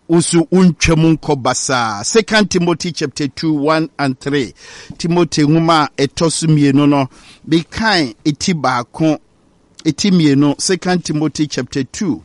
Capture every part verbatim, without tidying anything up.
usu unchemu nkobasa. Second Timothy chapter two, one and three. Timothy nguma etosu mienu no. Bikain iti baako iti mienu. Second Timothy chapter two.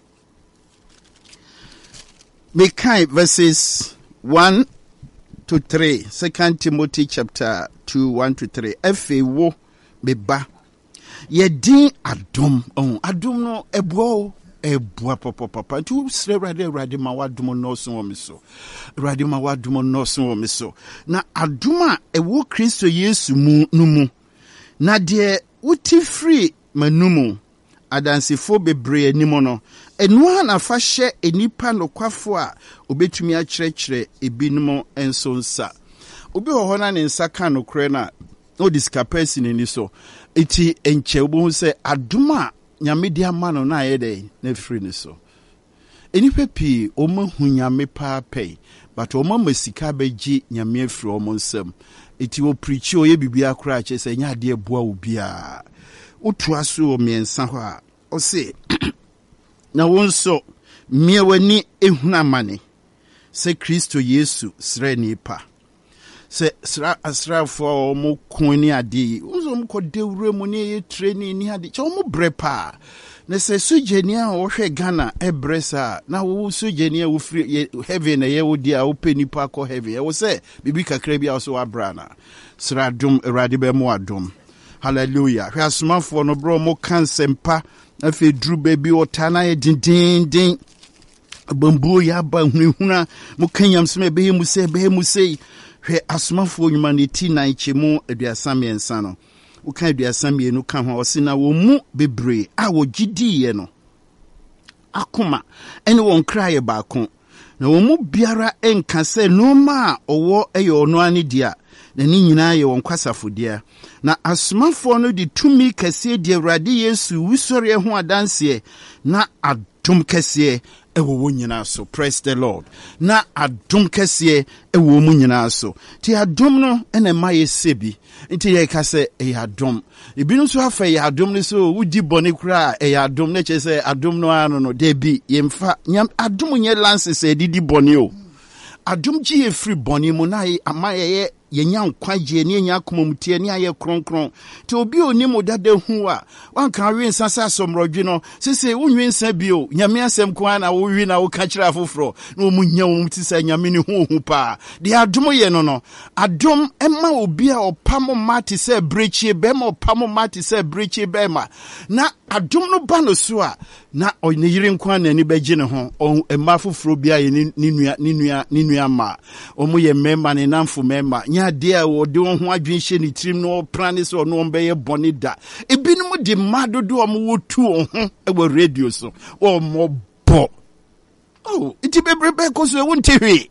Bikain verses one to three. Second Timothy chapter two, one to three. Efe wo beba. Yedin adom. Oh, adom no ebo. Ebwa papa papa tu sre rade rade ma wadum no so wo miso rade ma wadum no so wo miso na aduma ewo Kristo Yesu mu numu na de wuti free manumu adansefo bebre animo no enu na fa hye enipa nokwafo a obetumi a kyerɛkyerɛ ebinom enso nsa obi ho ho na ne nsa ka nokre na no discapacity ni so eti enche obo se aduma nyame di amano na ayede na free ni so enipa pi o ma hu nyame pa pay but o ma masika beji nyame afri o mo nsam eti o preach o ye bibia kra che se nya de boa obia otu aso o miensa ho a o se na wonso mia wani ehuna mane se Kristo Yesu sre ni pa se sra asra for mo kuni ade unzo mo kodewure mu ne training ni ade che mo brepa na se sujeni a wo hwe Ghana ebresa na wo sujeni a wo free heaven na ye wo dia wo peni pa ko heaven wo se bibi kakra bia so abrana sra dum erade be mo adum hallelujah hwe asomafo no bro mo kansempa afi dru baby otana ye din din din bambu ya ba hunhuna mo kanyam se be mu se be mu se hwe asomafo nyuma ne ti nan chemu aduasa miensa no wo kan aduasa mienu ka ho osina wo mu bebre a wo gidiye no akoma ene won kraye baako na wo mu biara enka se no ma owo eyo ono ani dia na ni nyina ye won kwasafo dia na asomafo no di tumi kase di Awurade Yesu wisore ho adanse na adom kase ewo wo nyina so. Praise the Lord. Na adom kase ewo mu nyina so. Ti adom no ene ma ye sebi nti ye ka se e adom ebinu so afa ye adom ne so wudi bone kura e adom ne che se adom no ano no de bi ye mfa nyam adom nye lance se didi bone o adom ji e free bone mu na ama ye yenya nkwaje ne yenya akomamutie ne aye kronkron te obi oni modade hu a wanka wi nsasa somrodwe no sese wonwi nsa bio nyame asem kwa na wo wi na wo ka kira afoforo na omu nya wo mti sa nyame ne hu hu pa de adom ye no no adom emma obi a opamo mate se brechi be ma opamo mate se brechi be ma na adom no ba no so a na oyine yire nkwa na ni beji ne ho emma afoforo bia ye ni nua ni nua ni nua ma omu ye memma ne namfo memma dia wo de won ho adwenhye ni trim no plan so no be bone da ebinum de madodo o mo wotu ho e radio so o mo bo oh iti bebrebe ko so won tehwe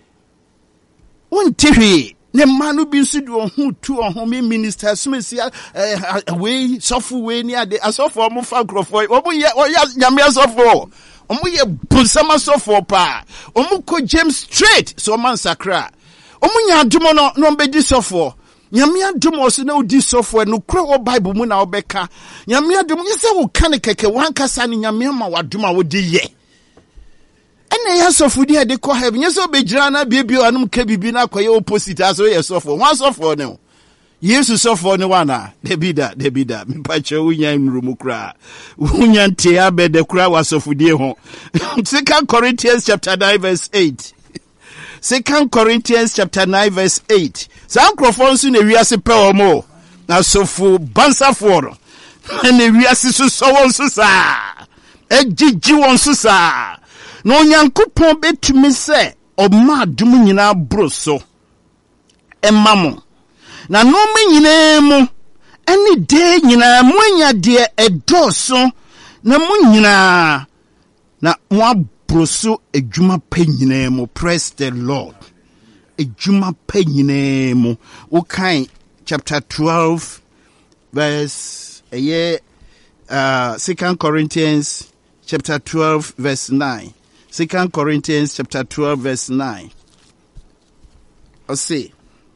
won tehwe ne manu bi so de ho tu ho me minister smesi we sofu we ni ade asofo mo fa krofo o mo ye o ya nyame asofo o mo ye busama asofo pa o mo ko James straight so man sakra omunya adumo no no mbedi sofo nyame adumo so na odi sofo no kura wo bible mu na obeka nyame adumo yese wo kan keke wankasa ni nyame ma waduma wo di ye ene ya sofo di ade ko heaven yese obegira na biebio anum ka bibi na koye opposite aso ye sofo wan sofo ne Yesu sofo ne wana debida debida mipache unya nrumu kura unya nte abede kura wa sofo die ho Second Corinthians chapter nine verse eight Second Corinthians chapter nine verse eight. Sa microphone su ne wiase pe omo. Na sofu bansa for. Ne wiase su so won su sa. Ejiji won su sa. No Nyankopon betumi se o ma dum nyina broso. Emamo. Na no me nyina mu eni de nyina mu anya de edoso na mu nyina na mo proso ejuma penyinemo. Praise the Lord. Ejuma penyinemo. Okay, chapter twelve verse eh uh Second Corinthians chapter twelve verse nine. Second Corinthians chapter twelve verse nine. O say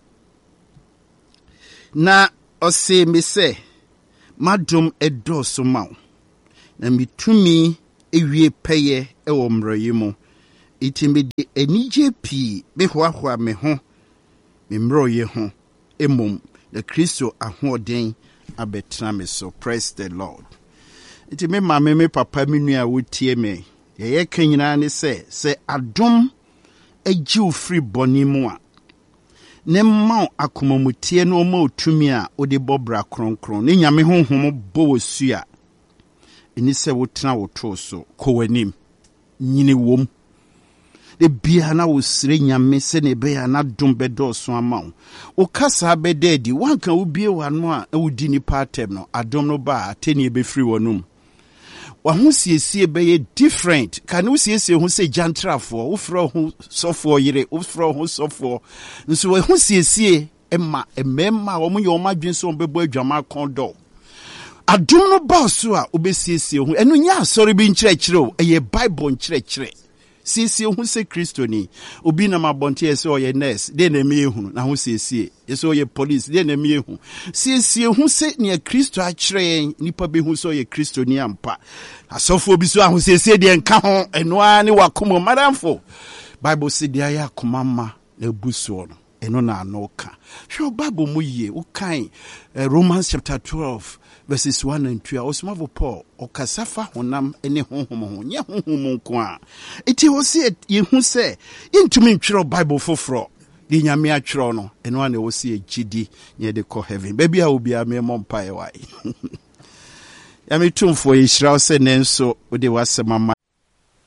na o say me say madum edoso maw na mitumi ewie peye ewo mrayimu iti me de enije pi me hoahoa me ho me mroye ho emom the Kristo ahoden abetena me so. Praise the Lord. Iti me mama me papa me nua wotie me ye ye kanyina ne se se adom eji free boni mu a ne ma akomamutie no ma otumi a ode bobra kronkron ne nyame honhom bo wosu a eni se wotena woto so kowanim nyine wom de bia na wosire nyame se ne be ya na dom bedo so ama wo kasa bededi wanka wo bie wano a wodi ni patem no adom no ba ateni be free wonum wa ho siesie be ye different kan wo siesie ho se jantrafo wo fro ho sofo yire wo fro ho sofo nso wo ho siesie emma emma wo mo ye o madwen so bebo adwama kondo adom no ba so a obesiesie ho eno nya asori bi nkyerɛkyerɛ o eye bible nkyerɛkyerɛ siesie ho se Kristo ni obi na mabonte ese oye nurse de na me ehunu na ho siesie ese oye police de na me ehunu siesie ho se ne Kristo a kyerɛ nipa be hu so oye Kristo ni ampa asofo bi so a ho siesie de nka ho eno a ne wakomo madamfo Bible se de aya komama na buso no eno na anoka hwe Bible mu yie wo kan uh, Romans chapter twelve verses one and two. Osmavo Paul okasafa honam ene honhom ho nye honhom nko a eti ho se ye hu se intumi ntwero Bible foforo di nyame atwero no eno na wo se gidi nye de ko heaven baby a obi a me mompa e wai ya me tumfo ye hira se nenso wo de wasema